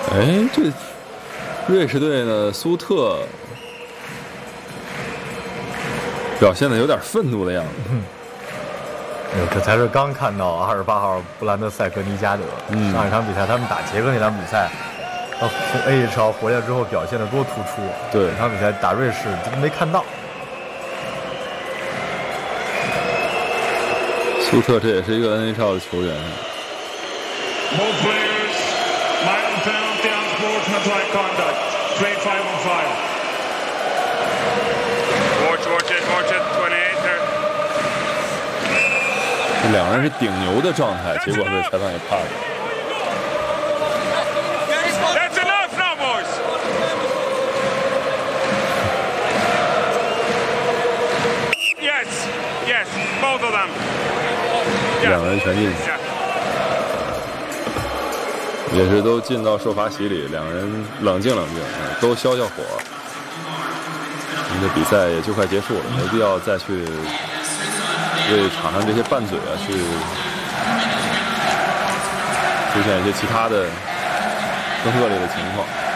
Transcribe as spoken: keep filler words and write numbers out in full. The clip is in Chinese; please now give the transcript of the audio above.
哎，这瑞士队呢，苏特表现的有点愤怒的样子。 嗯，哎呦，这才是刚看到二十八号布兰德塞格尼加德。嗯，上一场比赛他们打捷克那场比赛，从 A H L 回来之后表现的多突出。 对， 这场比赛打瑞士没看到。 苏特这也是一个 N H L 的球员。 Both players minor penalty on sportsmanlike conduct. Play five on five. Watch, watch it, watch it. twenty-eight there. 这两人是顶牛的状态，结果被裁判给判了。 That's enough now, boys. Yes, yes, both of them. 两人全进去。也是都进到受罚席里，两人冷静冷静，都消消火。我们的比赛也就快结束了，没必要再去为场上这些拌嘴啊，去出现一些其他的更恶劣的情况。